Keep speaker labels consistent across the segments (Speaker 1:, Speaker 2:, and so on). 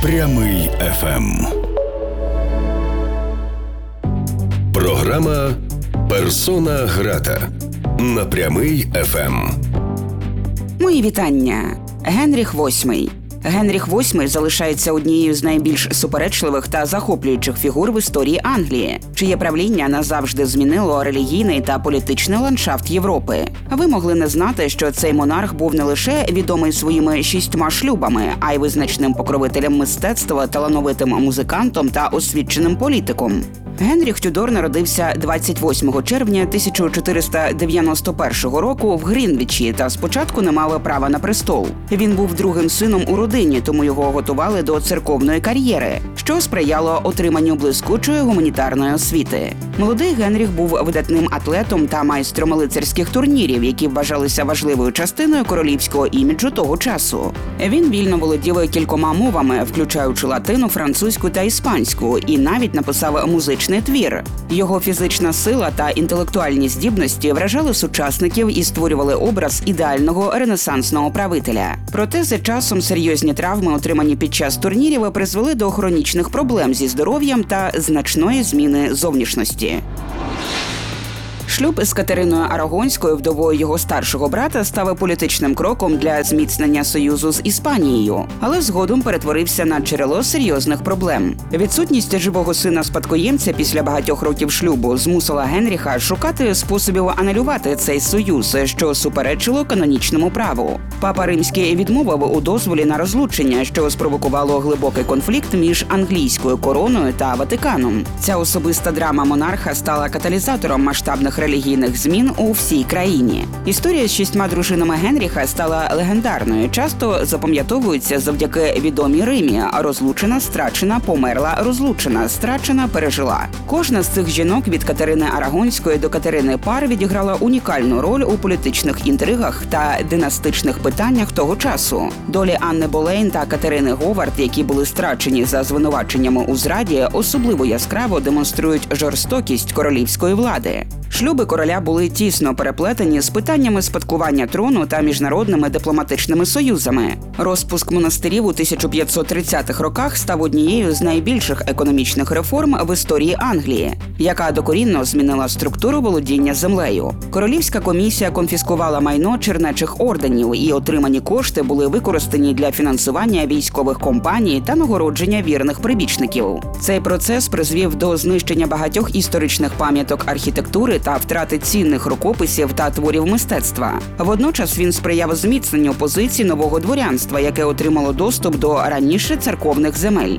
Speaker 1: Прямий ФМ. Програма «Персона грата» на Прямий ФМ.
Speaker 2: Мої вітання. Генріх VIII. Генріх VIII залишається однією з найбільш суперечливих та захоплюючих фігур в історії Англії, чиє правління назавжди змінило релігійний та політичний ландшафт Європи. Ви могли не знати, що цей монарх був не лише відомий своїми 6 шлюбами, а й визначним покровителем мистецтва, талановитим музикантом та освіченим політиком. Генріх Тюдор народився 28 червня 1491 року в Грінвічі та спочатку не мав права на престол. Він був другим сином у родині, тому його готували до церковної кар'єри, що сприяло отриманню блискучої гуманітарної освіти. Молодий Генріх був видатним атлетом та майстром лицарських турнірів, які вважалися важливою частиною королівського іміджу того часу. Він вільно володів кількома мовами, включаючи латину, французьку та іспанську, і навіть написав музичний твір. Його фізична сила та інтелектуальні здібності вражали сучасників і створювали образ ідеального ренесансного правителя. Проте за часом серйозні травми, отримані під час турнірів, призвели до хронічних проблем зі здоров'ям та значної зміни зовнішності. Шлюб з Катериною Арагонською, вдовою його старшого брата, став політичним кроком для зміцнення союзу з Іспанією, але згодом перетворився на джерело серйозних проблем. Відсутність живого сина-спадкоємця після багатьох років шлюбу змусила Генріха шукати способів анулювати цей союз, що суперечило канонічному праву. Папа Римський відмовив у дозволі на розлучення, що спровокувало глибокий конфлікт між англійською короною та Ватиканом. Ця особиста драма монарха стала каталізатором масштабних релігійних змін у всій країні. Історія з 6 дружинами Генріха стала легендарною, часто запам'ятовується завдяки відомій римі «Розлучена, страчена, померла, розлучена, страчена, пережила». Кожна з цих жінок від Катерини Арагонської до Катерини Пар відіграла унікальну роль у політичних інтригах та династичних питаннях того часу. Долі Анни Болейн та Катерини Говард, які були страчені за звинуваченнями у зраді, особливо яскраво демонструють жорстокість королівської влади. Шлюби короля були тісно переплетені з питаннями спадкування трону та міжнародними дипломатичними союзами. Розпуск монастирів у 1530-х роках став однією з найбільших економічних реформ в історії Англії, яка докорінно змінила структуру володіння землею. Королівська комісія конфіскувала майно чернечих орденів, і отримані кошти були використані для фінансування військових компаній та нагородження вірних прибічників. Цей процес призвів до знищення багатьох історичних пам'яток архітектури та втрати цінних рукописів та творів мистецтва. Водночас він сприяв зміцненню позицій нового дворянства, яке отримало доступ до раніше церковних земель.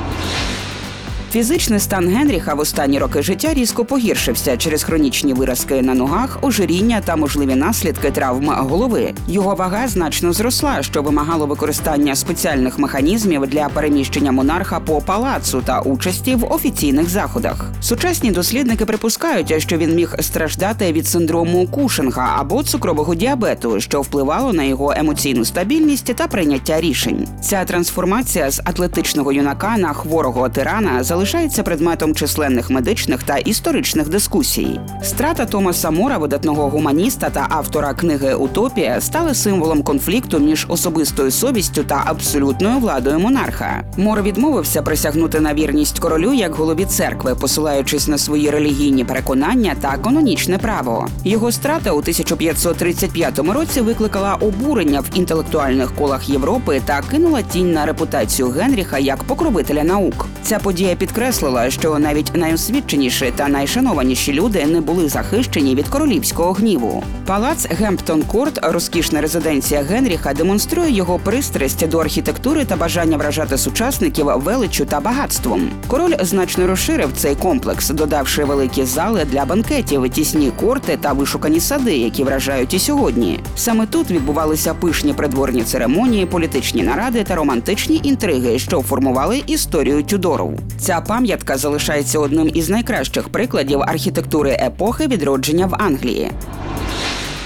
Speaker 2: Фізичний стан Генріха в останні роки життя різко погіршився через хронічні виразки на ногах, ожиріння та можливі наслідки травм голови. Його вага значно зросла, що вимагало використання спеціальних механізмів для переміщення монарха по палацу та участі в офіційних заходах. Сучасні дослідники припускають, що він міг страждати від синдрому Кушинга або цукрового діабету, що впливало на його емоційну стабільність та прийняття рішень. Ця трансформація з атлетичного юнака на хворого тирана залишається предметом численних медичних та історичних дискусій. Страта Томаса Мора, видатного гуманіста та автора книги «Утопія», стали символом конфлікту між особистою совістю та абсолютною владою монарха. Мор відмовився присягнути на вірність королю як голові церкви, посилаючись на свої релігійні переконання та канонічне право. Його страта у 1535 році викликала обурення в інтелектуальних колах Європи та кинула тінь на репутацію Генріха як покровителя наук. Ця подія підкреслила, що навіть найосвіченіші та найшанованіші люди не були захищені від королівського гніву. Палац Гемптон-Корт, розкішна резиденція Генріха, демонструє його пристрасть до архітектури та бажання вражати сучасників величчю та багатством. Король значно розширив цей комплекс, додавши великі зали для банкетів, тісні корти та вишукані сади, які вражають і сьогодні. Саме тут відбувалися пишні придворні церемонії, політичні наради та романтичні інтриги, що формували історію Тюдорів. Ця пам'ятка залишається одним із найкращих прикладів архітектури епохи відродження в Англії.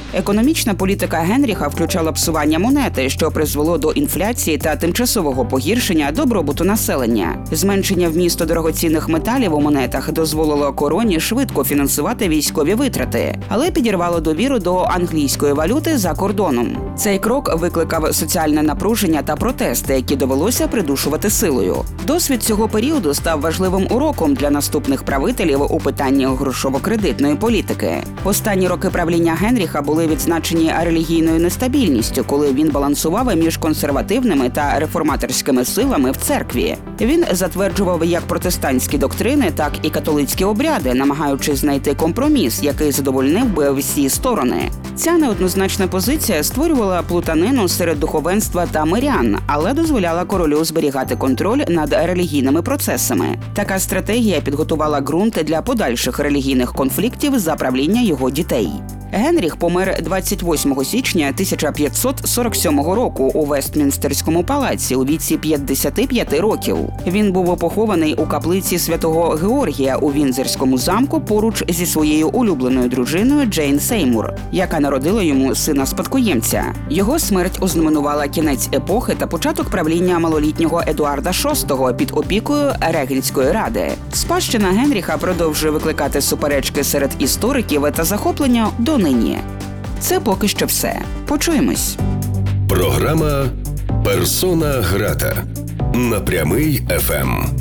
Speaker 2: Економічна політика Генріха включала псування монети, що призвело до інфляції та тимчасового погіршення добробуту населення. Зменшення вмісту дорогоцінних металів у монетах дозволило короні швидко фінансувати військові витрати, але підірвало довіру до англійської валюти за кордоном. Цей крок викликав соціальне напруження та протести, які довелося придушувати силою. Досвід цього періоду став важливим уроком для наступних правителів у питанні грошово-кредитної політики. Останні роки правління Генріха були відзначені релігійною нестабільністю, коли він балансував між консервативними та реформаторськими силами в церкві. Він затверджував як протестантські доктрини, так і католицькі обряди, намагаючись знайти компроміс, який задовольнив би всі сторони. Ця неоднозначна позиція створювала плутанину серед духовенства та мирян, але дозволяла королю зберігати контроль над релігійними процесами. Така стратегія підготувала ґрунт для подальших релігійних конфліктів за правління його дітей. Генріх помер 28 січня 1547 року у Вестмінстерському палаці у віці 55 років. Він був похований у каплиці святого Георгія у Віндзорському замку поруч зі своєю улюбленою дружиною Джейн Сеймур, яка народила йому сина-спадкоємця. Його смерть ознаменувала кінець епохи та початок правління малолітнього Едуарда VI під опікою Регенської ради. Спадщина Генріха продовжує викликати суперечки серед істориків та захоплення до нині. Це поки що все. Почуємось.
Speaker 1: Програма «Персона Грата» на Прямий ФМ.